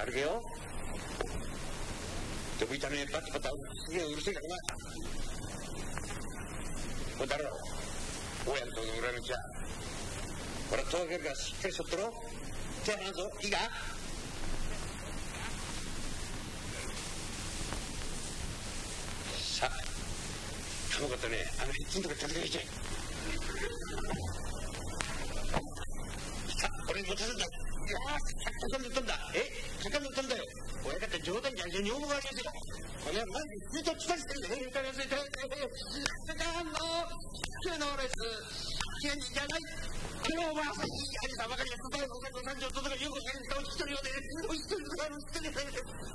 歩けよ。どぶ板ね、バタバタ、すげえうるせえからな。これ誰だろう。親のとこの裏道は。俺は戸開けるからしっかりしとっとろ。手離すぞ、いいか。さあ、頼むかったね、あのヘッジのとこに立てかけちゃえ。さあ、俺に持たせんだ。いやー、高めったんだ。高めったんだよ。親方冗談じゃん、女房がありますよ。これはマジでずっと来たりしてるんだね。歌いますね。もう、今日のレース、気じゃない。おばあさん、兄さんばかりが伝えるおかげの誕生とかよくわかる顔してるよね。お一人で